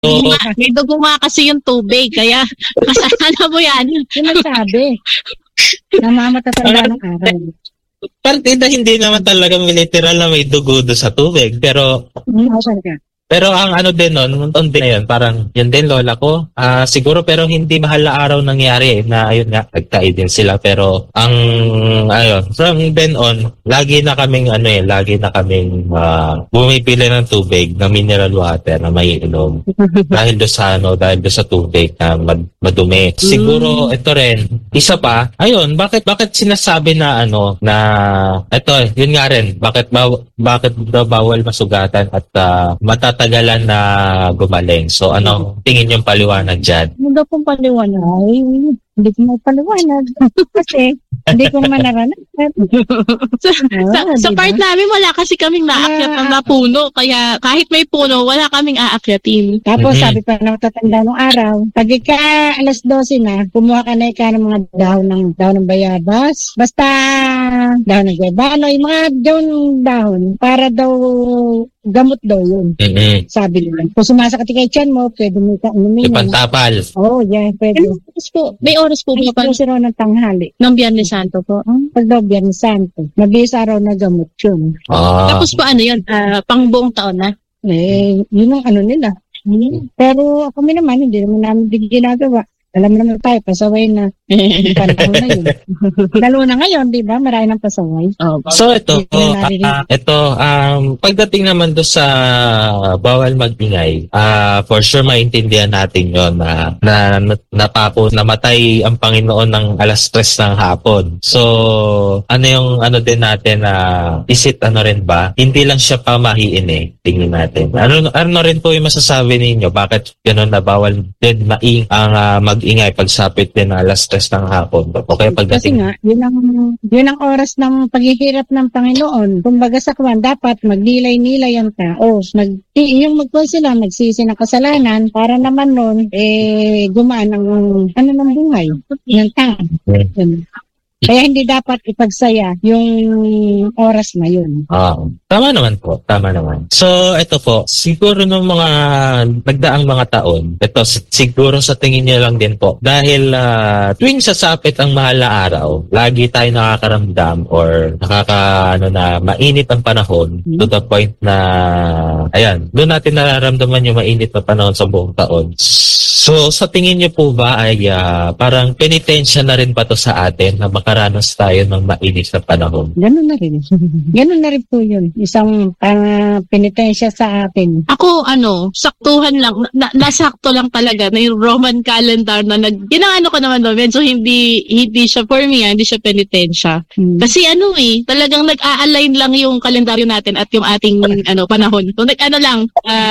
May dugo nga kasi yung tubig, kaya kasalanan mo yan. Sinasabi. Namamatanda ng araw. Partida hindi naman talaga literal na may dugo doon sa tubig. Pero ang ano din nun din na yun, parang yun din lola ko. Siguro pero hindi mahal na araw nangyari na ayun nga, nagtae din sila. Pero ang ayun, from then on, lagi na kaming bumibili ng tubig, na mineral water na may inom. dahil do sa tubig na madumi. Siguro ito rin, isa pa, ayun, bakit sinasabi na ito, yun nga rin, bakit daw bawal masugatan at matatagalan na gumaling. So, tingin yung paliwanag dyan? Ano daw pong paliwanag? Ay, hindi ko may paliwanag. Kasi, hindi ko naman naranasan. Sa part namin, wala kasi kaming naakyat ng puno. Kaya, kahit may puno, wala kaming aakyatin. Tapos, sabi pa na matatanda nung araw, pag alas 12 na, kumuha ka na ng mga dahon ng bayabas. Basta, dahon ng guayaba. Yung mga dahon, para daw gamot daw yun. Sabi nila. Kung sumasakit kay tiyan mo, pwede mo inumin. Ipantapal. Oo, yeah, pwede. May oras po ba? Ay, pero ng tanghali. Ng Biyernes Santo po. Pag daw Biyernes Santo. Mabilis araw na gamot yun. Tapos po yun? Pang buong taon na? Yun ang nila. Pero kami naman, hindi naman namin ginagawa. Alam naman tayo, pasaway na. Panahon na yun. Lalo na ngayon, di ba? Marami ng pasaway. So ito, pagdating naman doon sa bawal magingay, for sure maintindihan natin yon na namatay ang Panginoon ng alas 3 ng hapon. So, din natin na rin ba? Hindi lang siya pamahiin tingin natin. Ano rin po yung masasabi ninyo? Bakit gano'n na bawal din ang mag-ingay pagsapit din na alas 3 ng hapon? O kaya pagdating... Kasi nga, yun ang oras ng paghihirap ng Panginoon. Kumbaga sa kwan, dapat magnilay-nilay ang tao. Yung sila, magsisi ng kasalanan para naman nun, gumaan ang ng buhay ng tao. Kaya hindi dapat ipagsaya yung oras na yun. Tama naman po. Tama naman. So, ito po, siguro nung mga nagdaang mga taon, ito siguro sa tingin niyo lang din po. Dahil tuwing sasapit ang mahal na araw, lagi tayo nakakaramdam or mainit ang panahon to the point na, doon natin nararamdaman yung mainit na panahon sa buong taon. So, sa tingin niyo po ba ay parang penitensya na rin pa to sa atin na makaranas tayo ng mainit na panahon? Ganun na rin. Ganun na rin po yun. Isang penitensya sa atin. Ako, saktuhan lang. Nasakto lang talaga na yung Roman calendar na ko naman doon. Medyo hindi siya, for me, hindi siya penitensya. Kasi talagang nag-a-align lang yung kalendaryo natin at yung ating panahon. So, tapat lang.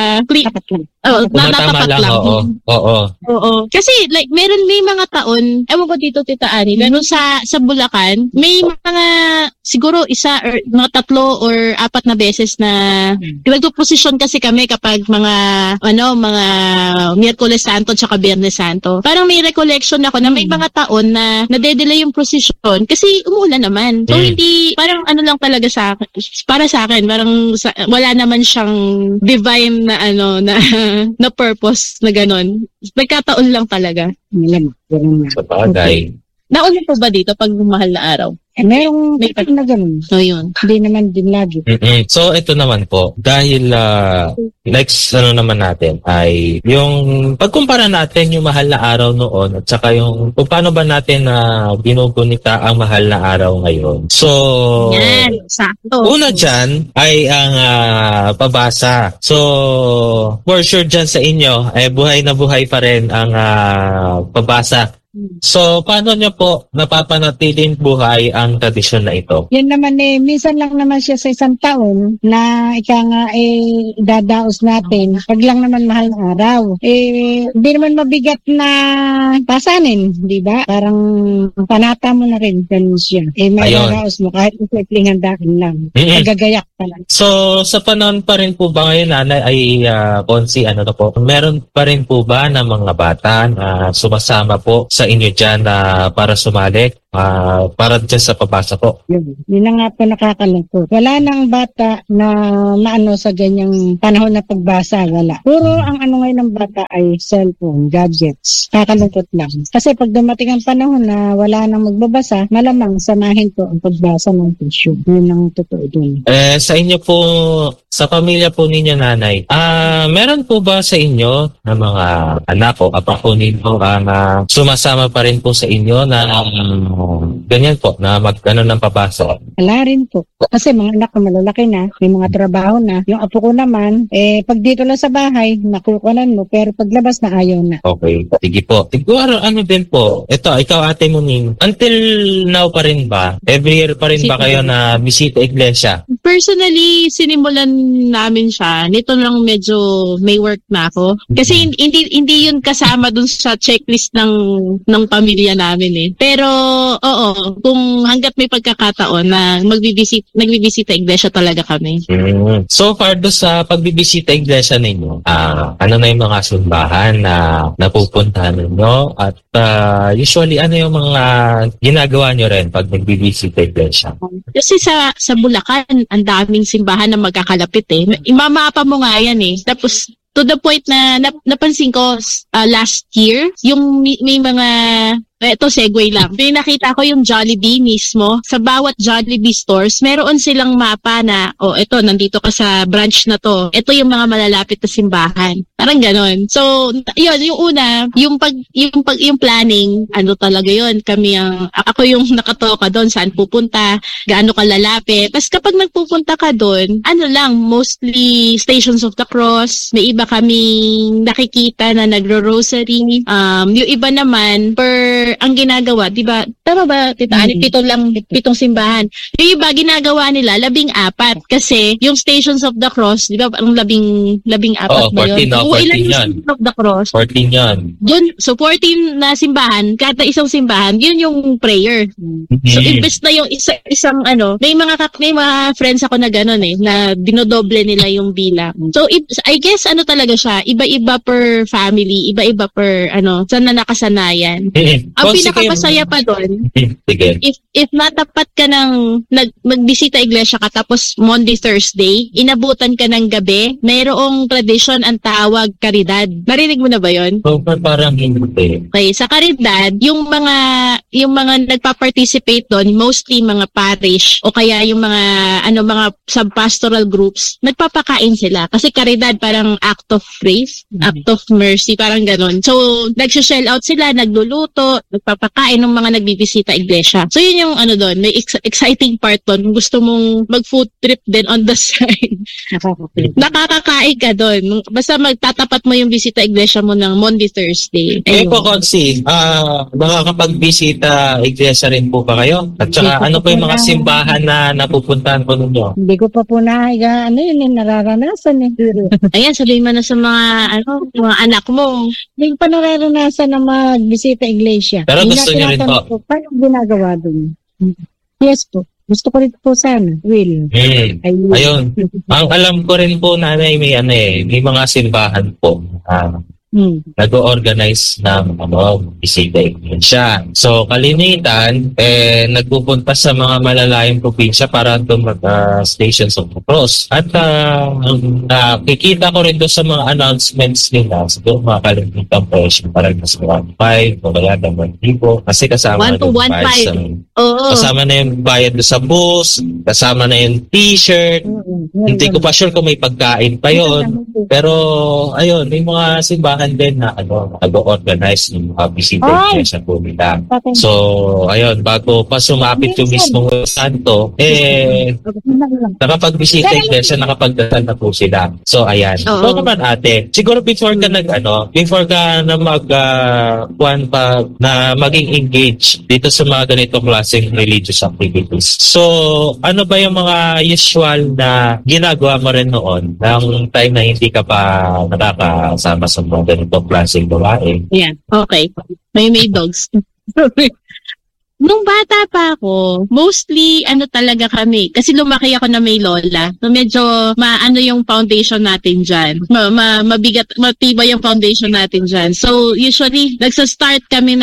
Natapat lang. Oo. Kasi may mga taon, ewan ko dito Tita Ani, lalo sa Bulacan, may mga siguro isa or mga 3 or 4 na beses na nagpo-posisyon kasi kami kapag mga Miyerkules Santo tsaka Biyernes Santo. Parang may recollection ako na may mga taon na nade-delay yung procession kasi umuulan naman. So hindi parang lang talaga para sa akin, parang wala naman siyang divine na na purpose na ganon. Nagkataon lang talaga. Sa bagay. Naulan po ba dito pag mahal na araw? Merong na ganun. So, yun. Hindi naman din lagi. So, ito naman po. Dahil next naman natin ay yung pagkumpara natin yung mahal na araw noon at saka yung kung paano ba natin ginugunita ang mahal na araw ngayon. So, yan, sakto. Una dyan ay ang pabasa. So, for sure dyan sa inyo, buhay na buhay pa rin ang pabasa. So, paano niyo po napapanatiling buhay ang tradisyon na ito? Yan naman minsan lang naman siya sa isang taon na dadaos natin. Pag lang naman mahal na araw. Hindi naman mabigat na pasanin, di ba? Parang panata mo na rin, ganun siya. May dadaos mo kahit isipling handakin lang. Magagayak pa lang. So, sa panahon pa rin po ba ngayon, Nanay, ay meron pa rin po ba ng mga bata na sumasama po sa inyo dyan para sumali? para dyan sa pabasa po. Yun na nga po nakakalungkot. Wala nang bata na maano sa ganyang panahon na pagbasa, wala. Puro ang ano ngayon ng bata ay cellphone, gadgets. Kakalungkot lang. Kasi pag dumating ang panahon na wala nang magbabasa, malamang samahin ko ang pagbasa ng tissue. Yun ang totoo dun. Sa inyo po, sa pamilya po ninyo, nanay, meron po ba sa inyo na mga anak o apo po ninyo na sumasama pa rin po sa inyo na ganyan po, na mag-ano ng pabasa? Wala rin po. Kasi mga anak ko malalaki na, may mga trabaho na. Yung apo ko naman, pag dito lang sa bahay, nakukunan mo, pero paglabas na ayaw na. Okay, sige po. Siguro ano din po, ito, ikaw ate Muning, until now pa rin ba? Every year pa rin ba kayo na bisita iglesia? Personally, sinimulan namin siya. Nito lang medyo may work na ako. Kasi hindi yun kasama dun sa checklist ng pamilya namin eh. Pero oo, kung hangga't may pagkakataon na nagbibisita iglesia talaga kami. So far do sa pagbibisita iglesia ninyo, ano na yung mga simbahan na napupuntahan ninyo at usually ano yung mga ginagawa nyo rin pag nagbibisita iglesia? Kasi sa Bulacan, ang daming simbahan na magkakalapit eh. Imamapa mo nga yan eh. Tapos to the point na napansin ko last year, yung may mga ito, segue lang. Nakita ko yung Jollibee mismo. Sa bawat Jollibee stores, meron silang mapa na, ito, nandito ka sa branch na to. Ito yung mga malalapit na simbahan. Parang ganon. So, yun, yung una, yung planning, ano talaga yun. Ako yung nakatoka doon, saan pupunta, gaano kalalapit. Tapos kapag nagpupunta ka doon, ano lang, mostly Stations of the Cross. May iba kaming nakikita na nagro-rosary. Yung iba naman, ang ginagawa, di ba? Tama ba, Tita Ani? Pitong simbahan. Yung iba, ginagawa nila, 14. Kasi, yung Stations of the Cross, di ba, ang 14 ba yun? 14 Ilan yung yan. Stations of the Cross? 14 yan. So, 14 na simbahan, kada isang simbahan, yun yung prayer. So, imbes na yung isang may mga friends ako na gano'n eh, na dinodoble nila yung bilang. So, I guess, talaga siya, iba-iba per family, iba-iba per, saan na nakasanayan. Ang pinakapasaya pa doon, if natapat ka ng magbisita iglesia ka tapos Monday, Thursday, inabutan ka ng gabi, mayroong tradition ang tawag karidad. Marinig mo na ba yon? So, parang hindi. Okay, sa karidad, yung mga nagpa-participate doon, mostly mga parish o kaya yung mga sub-pastoral groups, nagpapakain sila. Kasi karidad parang act of grace, act of mercy, parang ganon. So, nag-shell out sila, nagluluto, nagpapakain ng mga nagbibisita iglesia. So, yun yung doon, may exciting part doon. Kung gusto mong mag-food trip din on the side, nakakakain ka doon. Basta magtatapat mo yung bisita iglesia mo ng Monday, Thursday. Po, Consi, makakapagbisita iglesia rin po ba kayo? At saka, ano po yung mga simbahan na napupuntahan po ninyo? Hindi ko pa po nararanasan eh. Ayan, sabihin mo na sa mga anak mo. Hindi ko pa nararanasan na magbisita iglesia. Pero gusto niyo rin po? Paano ginagawa doon? Yes po. Gusto ko rin po sana. Will. Ayun. Ang alam ko rin po, nanay, may mga simbahan po. Nag-organize ng bisita iglesia. So, kalimitan, nagpupunta sa mga malalayang probinsya para doon mag-Stations of the Cross. At nakikita ko rin doon sa mga announcements nila, so doon mga kalimitan presyo, parang mas 1.5 o kaya 1,000. Kasi kasama 1 to 1.5. Kasama na yung bayad doon sa bus, kasama na yung t-shirt. Hindi ko pa sure kung may pagkain pa yon. Pero, ayun, may mga simbahan din na nag-organize ng mga bisita iglesia po nila. So, ayun, bago pa sumapit yung mismong santo, nakapagbisita iglesia, nakapagdasal na po sila. So, ayan. So, naman ate, siguro before ka na maging engaged dito sa mga ganitong klaseng religious activities. So, ano ba yung mga usual na ginagawa mo rin noon ng time na hindi ka pa nakakasama sa mga ganitong klaseng babae? Yeah, okay. May dogs. Nung bata pa ako, mostly ano talaga kami, kasi lumaki ako na may lola. So medyo maano yung foundation natin dyan. Mabigat, matibay yung foundation natin dyan. So usually, nagsastart kami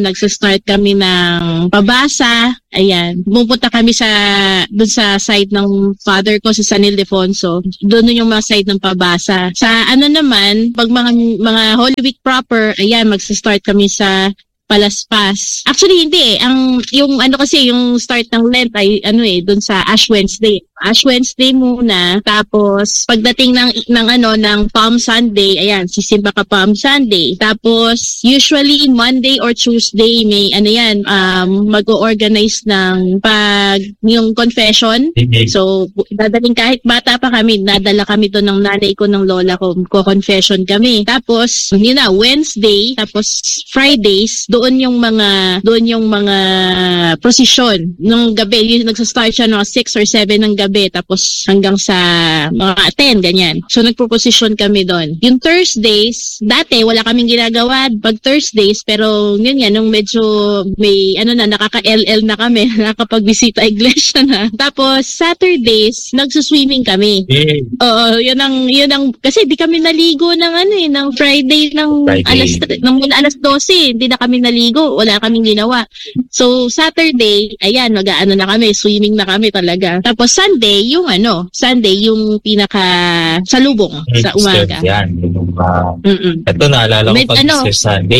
ng pabasa. Ayan, pumunta kami doon sa side ng father ko sa San Ildefonso. Doon yung mga side ng pabasa. Sa ano naman, pag mga Holy Week proper, ayan, magsastart kami sa Palaspas. Actually, hindi eh. Yung start ng Lent ay doon sa Ash Wednesday. Ash Wednesday muna. Tapos, pagdating ng Palm Sunday, ayan, sisimba ka Palm Sunday. Tapos, usually, Monday or Tuesday, may mag-o-organize ng yung confession. So, dadaling kahit bata pa kami, nadala kami doon ng nanay ko, ng lola ko, confession kami. Tapos, Wednesday, tapos Fridays, doon yung mga prosesyon nung gabi. Yung nagsastart siya ng 6 or 7 ng gabi, tapos hanggang sa mga 10, ganyan. So, nagpo-prosesyon kami doon. Yung Thursdays, dati wala kaming ginagawa pag Thursdays, pero yun yan, nung medyo may, nakaka-LL na kami, nakakapagbisita iglesia na. Tapos, Saturdays, nagsuswimming kami. Oo, yun ang, kasi di kami naligo ng Friday alas 12, hindi na kami naligo, wala kaming ginawa. So, Saturday, ayan, mag-aano na kami, swimming na kami talaga. Tapos, Sunday, yung pinaka salubong sa umaga. Yan. Ito, naalala ko pag Easter Sunday.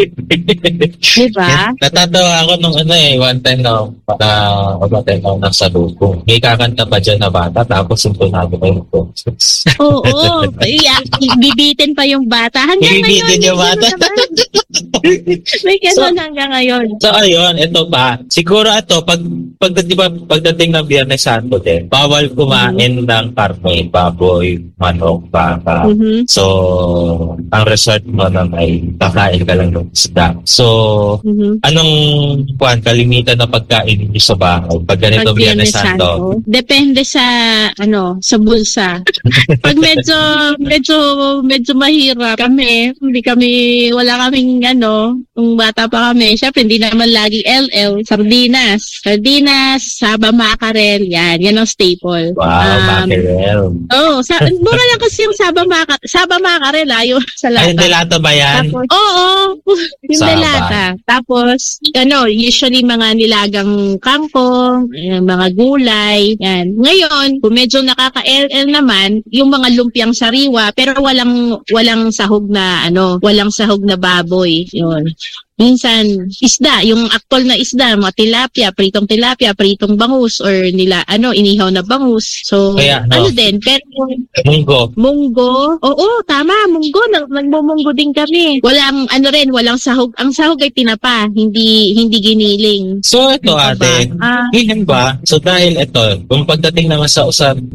Diba? Natatawa ako nung one time na nasa salubong. May kakanta pa dyan na bata, tapos yung tunado ko yung boses. Oo, bibitin pa yung bata. Hanggang bibitin yung bata. May ganun hanggang ngayon. So, ayun, ito pa. Siguro ito, pagdating ng Biyernes Santo din, bawal kumain ng karne, baboy, manok, baka. So, ang resort mo na ay kakain ka lang ng isda. So, anong kalimitan na pagkain niyo sa bahay pag ganito Biyernes Santo? Depende sa bulsa. Pag medyo mahirap kami, wala kaming kung bata pa kami, syempre hindi naman lagi LL, sardinas, saba mackerel, yan ang staple. Wow, mackerel. Mura lang kasi yung saba mackerel, yung sa lata. Ay, delata ba yan? Tapos, yung delata. Tapos, usually mga nilagang kangkong, mga gulay, yan. Ngayon, kung medyo nakaka-LL naman, yung mga lumpiang sariwa, pero walang sahog na baboy. Yun. Minsan, isda, yung actual na isda, mga tilapia, pritong bangus, or inihaw na bangus. So, kaya, din, pero... Munggo? Oo, tama, munggo. Nagmumunggo din kami. Walang sahog. Ang sahog ay tinapa, hindi giniling. So, ito ate, ganyan ba? So, dahil ito, kung pagdating naman sa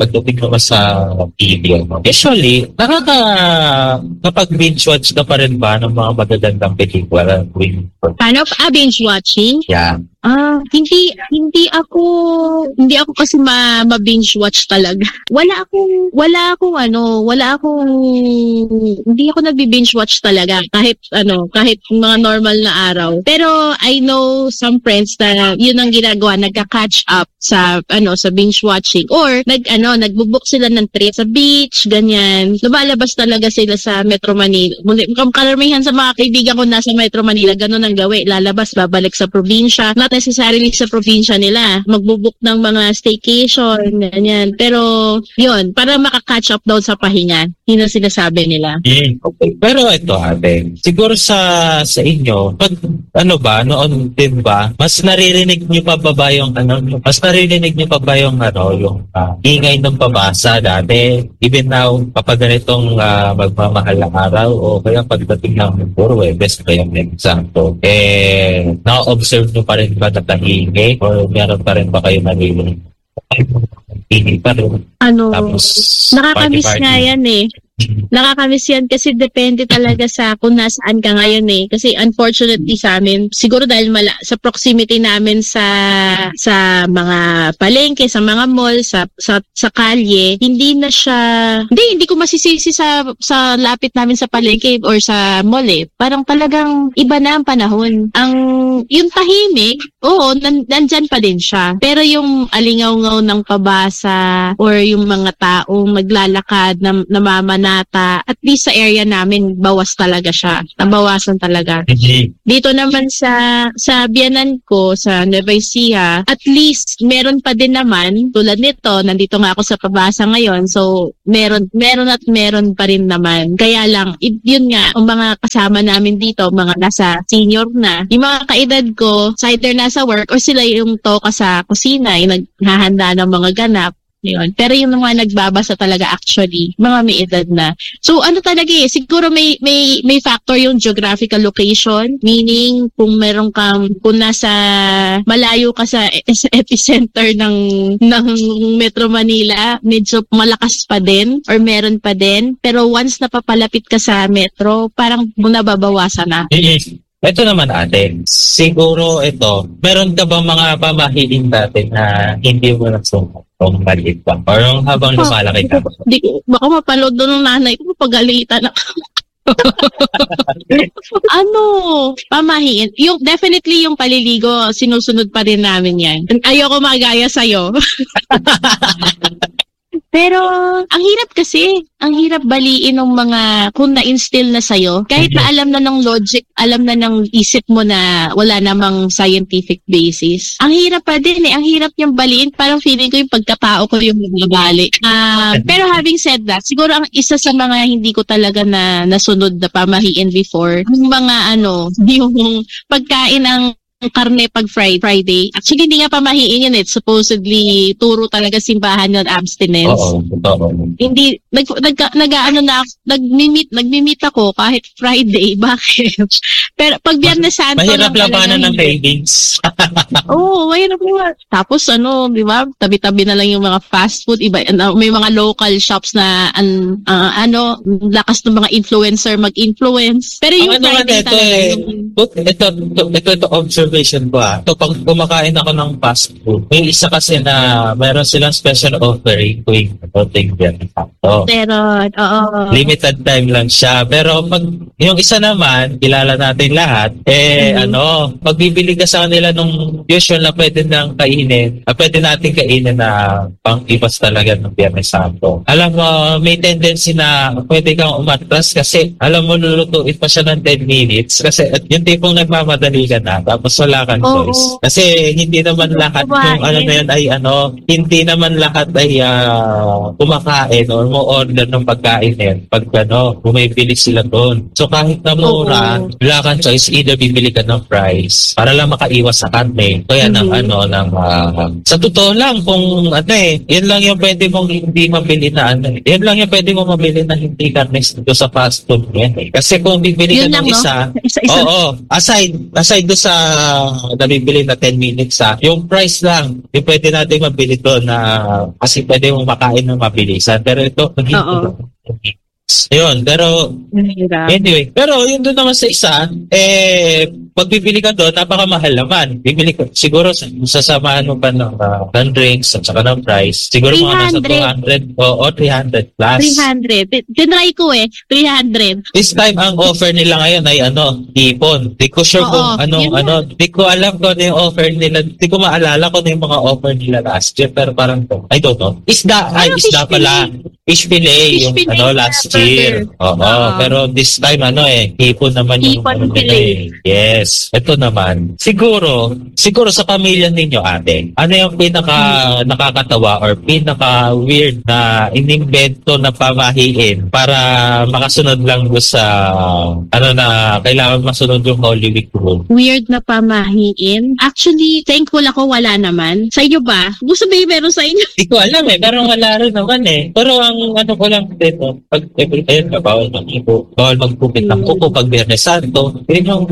TV, usually, kapag binge watch ka pa rin ba ng mga magagandang pelikula? Paano? Binge watching? Yeah. Hindi ako kasi ma-binge watch talaga. Hindi ako nagbi-binge watch talaga kahit mga normal na araw. Pero I know some friends na yun ang ginagawa, nagka-catch up sa binge watching, or nagbo-book sila ng trip sa beach, ganyan. Lumalabas talaga sila sa Metro Manila. Karamihan sa mga kaibigan ko nasa Metro Manila, ganun ang gawin. Lalabas, babalik sa probinsya. Not necessarily sa probinsya nila. Magbo-book ng mga staycation, ganyan. Pero, yun, para maka-catch up daw sa pahinga. Yun ang sinasabi nila. Okay. Pero ito, ate, siguro sa inyo, pag noon din ba, mas naririnig niyo pa ba yung ingay ng pabasa dati? Even now, kapag ganitong magmamahal na araw, o kaya pagdating ng Webes, kaya may example, na-observe nyo pa rin ba na tahimik? Or meron pa rin ba kayo naririnig? Hindi pa rin. Nakakamiss nga yan eh. Nakakamiss yan kasi depende talaga sa kung nasaan ka ngayon eh. Kasi unfortunately sa amin, siguro dahil sa proximity namin sa mga palengke, sa mga mall, sa kalye, hindi ko masisisi sa lapit namin sa palengke or sa mall eh. Parang talagang iba na ang panahon. Yung tahimik, oo, nandyan pa din siya. Pero yung alingaw-ngaw ng pabasa or yung mga taong maglalakad na namamanata, at least sa area namin, bawas talaga siya. Nabawasan talaga. Dito naman sa biyanan ko, sa Nueva Ecija, at least meron pa din naman, tulad nito, nandito nga ako sa pabasa ngayon, so meron pa rin naman. Kaya lang, yun nga, ang mga kasama namin dito, mga nasa senior na, yung mga kaedad ko, sa either nasa work or sila yung toka sa kusina, yung naghahanda ng mga ganap. Yun. Pero yung mga nagbabasa talaga actually, mga may edad na. So ano talaga siguro may factor yung geographical location, meaning kung nasa malayo ka sa epicenter ng Metro Manila, medyo malakas pa din or meron pa din. Pero once napapalapit ka sa metro, parang nababawasan na. Ito naman ate, siguro meron ka bang mga pamahiin dati na hindi mo nagsukat kung maliit pa? Or habang lumalaki ka? Baka mapanood doon ng nanay ko, pagalitan ako. Pamahiin. Definitely yung paliligo, sinusunod pa rin namin yan. Ayoko magaya sa'yo. Pero, ang hirap kasi. Ang hirap baliin ng mga, kung na-instill na sa'yo, kahit na alam na ng logic, alam na ng isip mo na wala namang scientific basis. Ang hirap pa din Ang hirap yung baliin. Parang feeling ko yung pagkatao ko yung nagbabali. Pero having said that, siguro ang isa sa mga hindi ko talaga nasunod na pamahiin before, yung mga yung pagkain ng karne pag Friday. Actually, hindi nga pamahiin yun. Supposedly, turo talaga simbahan yun, abstinence. Oo. Hindi, nagmi-meet ako kahit Friday. Bakit? Pero pag Biyernes Santo mahirap labanan ng cravings. Oo, mahirap mo. Tapos di ba, tabi-tabi na lang yung mga fast food. Iba, may mga local shops na lakas ng mga influencer mag-influence. Pero yung Friday talaga. Ito observation ko ito pag kumakain ako ng fast food, may isa kasi na mayroon silang special offering tuwing Biyernes Santo. Oo. Limited time lang siya. Pero pag yung isa naman, kilala natin lahat, magbibili ka sa kanila nung usual na pwede nang kainin, pwede natin kainin na pang-ipas talaga ng Biyernes Santo. Alam mo, may tendency na pwede kang umatras kasi alam mo, lulutuin pa siya ng 10 minutes kasi yung tipong nagmamadali ka na tapos wala kang choice. Kasi hindi naman lahat hindi naman lahat ay kumakain or mo-order ng pagkain pag bumibili sila doon. So kahit na mura, wala kang choice, either bibili ka ng fries para lang makaiwas sa karne. Kaya sa totoo lang, kung yun lang yung pwede mong hindi mabili na yun lang yung pwede mong mabili na hindi karne dito sa fast food Kasi kung bibili ka ng isa, aside do sa nabibili na 10 minutes yung price lang, yung pwede natin mabili doon na kasi pwede mong makain ng mabilisan. Pero ito, yun, pero anyway, pero yun doon naman sa isa, pag bibili ka doon, napakamahal naman. Bibili ka, siguro sasamahan mo pa ng drinks at saka ng price. Siguro mga nasa 200 o 300 plus. 300. Tinry ko 300. This time, ang offer nila ngayon ay ipon. Di ko sure kung di ko alam kung ano yung offer nila. Di ko maalala kung ano yung mga offer nila last year, pero parang I don't know. Isda pala. Fish fillet yung last year. Pero this time ipon naman yung Yes. Ito naman. Siguro sa pamilya ninyo, ate, ano yung nakakatawa or pinaka-weird na inimbento na pamahiin para makasunod lang sa na kailangan masunod yung Holy Week rule? Weird na pamahiin? Actually, thankful ako wala naman. Sa inyo ba? Gusto ba yung meron sa inyo? Hindi ko alam pero wala rin naman Pero ang ko lang dito, pag bawal magpupit ng kuko pag Biyernes Santo.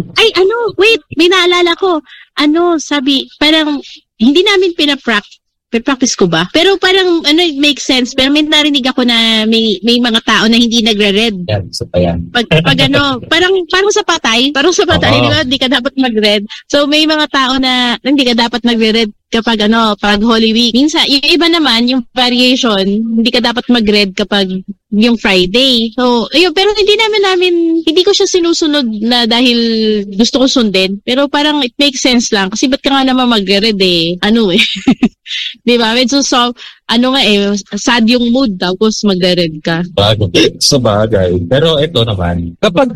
Wait, may naalala ko. Sabi, parang hindi namin practice ko ba? Pero parang, it makes sense. Pero may narinig ako na may mga tao na hindi nagre-red. Yan, so pa yan. Pag parang sa patay, Oo. di ba? Hindi ka dapat mag-red. So, may mga tao na hindi ka dapat magre-red kapag pag Holy Week. Minsan, yung iba naman, yung variation, hindi ka dapat mag-red kapag yung Friday. So, ayun, pero hindi ko siya sinusunod na dahil gusto ko sundin. Pero parang it makes sense lang. Kasi ba't ka nga naman mag-red Di ba? Medyo sad yung mood tapos magre-red ka. Sa bagay. Pero ito naman, kapag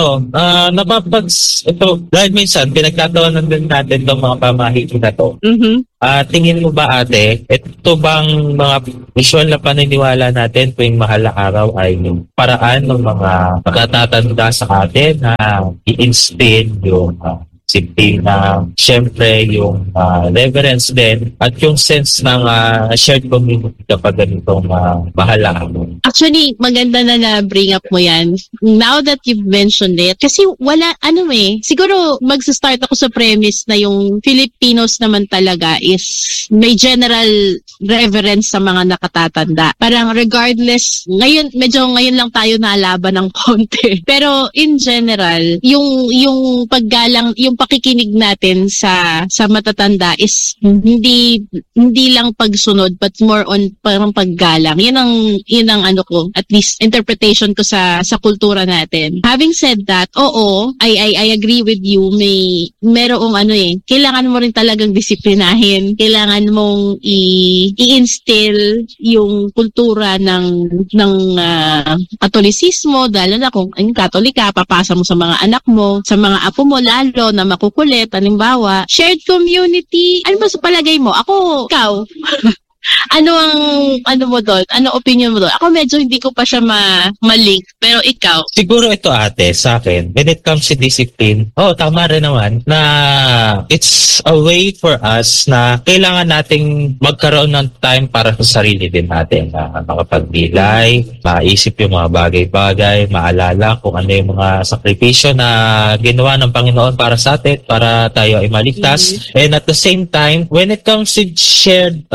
dahil minsan, pinagtatawanan din natin itong mga pamahiin na to. Mhm. Tingin mo ba ate, ito bang mga visual na paniniwala natin tuwing mahal na araw ay yung paraan ng mga pagkatatanda sa atin na i-instill yung disiplina, syempre yung reverence din at yung sense ng shared community kapag ganitong mahal na araw. Actually, maganda na bring up mo yan. Now that you've mentioned it, kasi siguro magsa-start ako sa premise na yung Filipinos naman talaga is may general reverence sa mga nakatatanda. Parang regardless, ngayon lang tayo nalaban ng konti. Pero in general, yung paggalang, yung pakikinig natin sa matatanda is hindi lang pagsunod but more on parang paggalang. Yun ang at least interpretation ko sa kultura natin. Having said that, oo, I agree with you. Merong kailangan mo rin talagang disiplinahin. Kailangan mong i-instill yung kultura ng Katolisismo, dahil na kung Katolik ka, papasa mo sa mga anak mo, sa mga apo mo lalo na makukulit. Halimbawa, shared community. Ano ba sa palagay mo? Ikaw. Ano mo doon? Ano opinion mo doon? Ako medyo hindi ko pa siya ma-link, pero ikaw? Siguro ito ate, sa akin, when it comes to discipline, tama rin naman na it's a way for us na kailangan nating magkaroon ng time para sa sarili din natin na makapagbilay, maisip yung mga bagay-bagay, maalala kung ano yung mga sakripisyo na ginawa ng Panginoon para sa atin, para tayo ay maligtas. And at the same time, when it comes to shared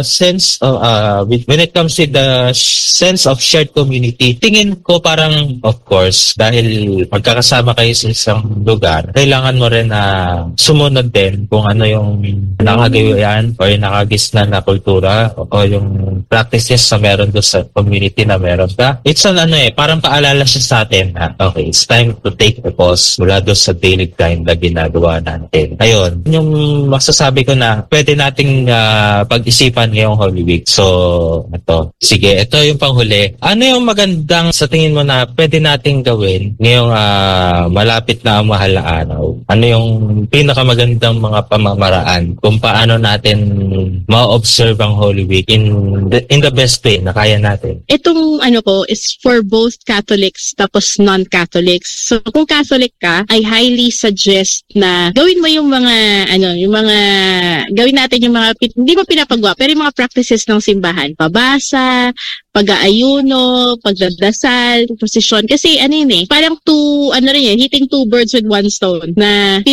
when it comes to the sense of shared community, tingin ko parang, of course, dahil magkakasama kayo sa isang lugar, kailangan mo rin na sumunod din kung ano yung nakagawian o yung nakagisnan na kultura o yung practices na meron doon sa community na meron ka. It's parang paalala siya sa atin na, okay, it's time to take a pause mula doon sa daily grind na ginagawa natin. Ayun, yung masasabi ko na pwede nating pag-isipan ngayong Holy Week. So, ito yung panghuli. Ano yung magandang sa tingin mo na pwede nating gawin ngayong malapit na ang mahal na araw? Ano yung pinakamagandang mga pamamaraan kung paano natin ma-observe ang Holy Week in the best way na kaya natin? Itong is for both Catholics tapos non-Catholics. So, kung Catholic ka, I highly suggest na gawin mo yung gawin natin yung mga, hindi mo pinapagawa, pero yung mga practices ng simbahan. Pabasa, pag-aayuno, pagdadasal, prosesyon. Kasi parang hitting two birds with one stone na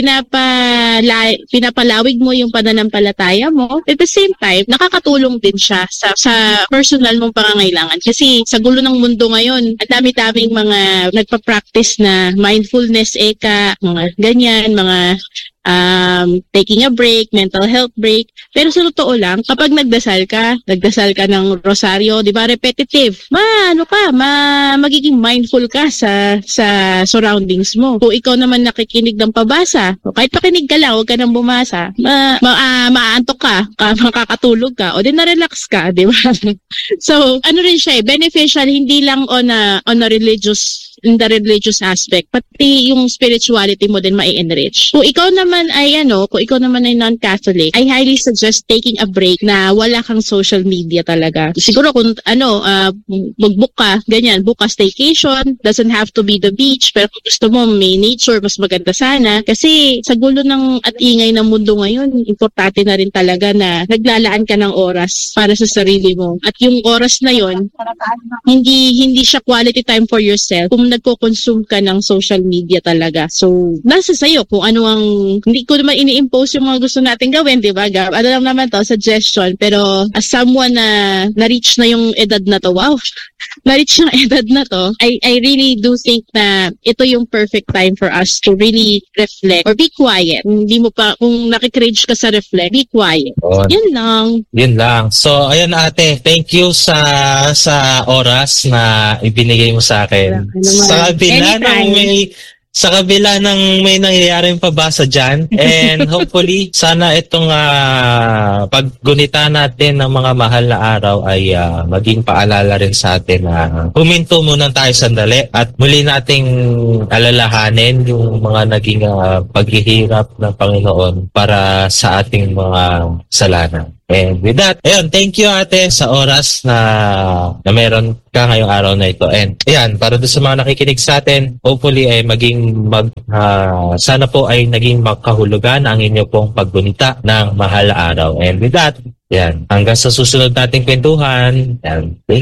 pinapalawig mo yung pananampalataya mo. At the same time, nakakatulong din siya sa personal mong pangangailangan. Kasi sa gulo ng mundo ngayon, ang dami-daming mga nagpa-practice na mindfulness, mga ganyan, mga taking a break, mental health break. Pero sa totoo lang, kapag nagdasal ka ng rosaryo, di ba, repetitive, magiging mindful ka sa surroundings mo. Kung ikaw naman nakikinig ng pabasa, o kahit pakinig ka lang, huwag ka nang bumasa, maaantok ka, makakatulog ka, o din na-relax ka, di ba? So, rin siya, beneficial, hindi lang on a religious in the religious aspect, pati yung spirituality mo din mai-enrich. Kung ikaw naman ay non-Catholic, I highly suggest taking a break na wala kang social media talaga. Siguro kung mag-book ka, ganyan, book a staycation, doesn't have to be the beach, pero kung gusto mo may nature, mas maganda sana. Kasi sa gulo at ingay ng mundo ngayon, importante na rin talaga na naglalaan ka ng oras para sa sarili mo. At yung oras na yon, hindi siya quality time for yourself kung nagko-consume ka ng social media talaga. So, nasa sayo kung ano ang hindi ko naman ini-impose yung mga gusto natin gawin, di ba, Gab? Ano lang naman to, suggestion. Pero as someone na na-reach na yung edad na to, wow, na-reach yung edad na to, I really do think na ito yung perfect time for us to really reflect or be quiet. Hindi mo pa, kung nakikringe ka sa reflect, be quiet. Yun lang. Yun lang. So, ayun ate, thank you sa oras na ibinigay mo sa akin. Sa kabila ng may nangyayaring pabasa dyan. And hopefully, sana itong paggunita natin ng mga mahal na araw ay maging paalala rin sa atin na huminto muna tayo sandali at muli nating alalahanin yung mga naging paghihirap ng Panginoon para sa ating mga kasalanan. And with that, ayun, thank you ate sa oras na meron ka ngayong araw na ito. And ayan, para doon sa mga nakikinig sa atin, hopefully ay sana po ay naging makahulugan ang inyo pong paggunita ng mahal na araw. And with that, ayan, hanggang sa susunod nating kwentuhan. Ayan,